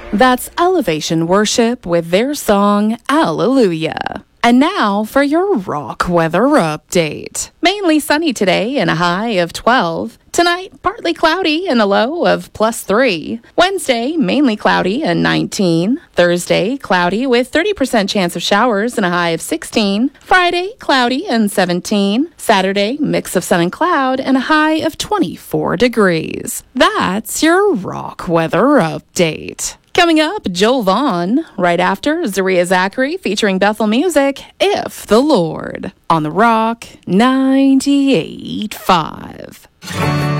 That's Elevation Worship with their song, Alleluia. And now for your rock weather update. Mainly sunny today and a high of 12. Tonight, partly cloudy and a low of +3. Wednesday, mainly cloudy and 19. Thursday, cloudy with 30% chance of showers and a high of 16. Friday, cloudy and 17. Saturday, mix of sun and cloud and a high of 24 degrees. That's your rock weather update. Coming up, Joel Vaughn. Right after, Zaria Zachary featuring Bethel Music, If the Lord. On the Rock 98.5.